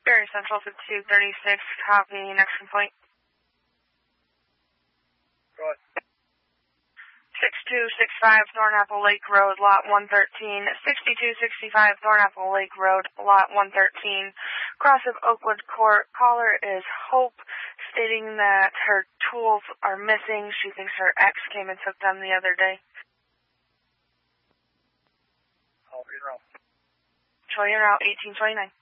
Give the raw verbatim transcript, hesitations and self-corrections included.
Berry Central fifty-two thirty-six, copy, next complaint. Go ahead. six two six five Thornapple Lake Road, Lot one thirteen, sixty-two sixty-five Thornapple Lake Road, Lot one thirteen, cross of Oakwood Court. Caller is Hope, stating that her tools are missing. She thinks her ex came and took them the other day. I'll be around. Troy, you're out, eighteen twenty-nine.